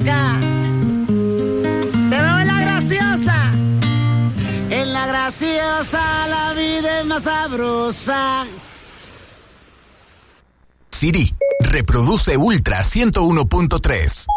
acá. Te veo en la graciosa. En la graciosa la vida es más sabrosa. Siri, reproduce Ultra 101.3.